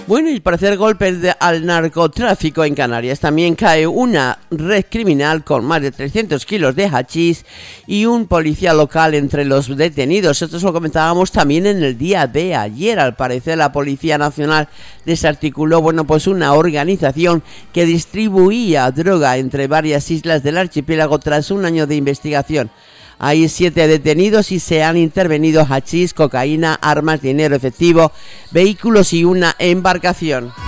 Bueno, y para hacer golpes al narcotráfico en Canarias también cae una red criminal con más de 300 kilos de hachís y un policía local entre los detenidos. Esto lo comentábamos también en el día de ayer. Al parecer la Policía Nacional desarticuló, pues una organización que distribuía droga entre varias islas del archipiélago tras un año de investigación. Hay 7 detenidos y se han intervenido hachís, cocaína, armas, dinero efectivo, vehículos y una embarcación.